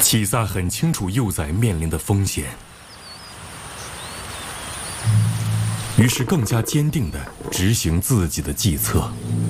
启萨很清楚幼崽面临的风险，于是更加坚定地执行自己的计策。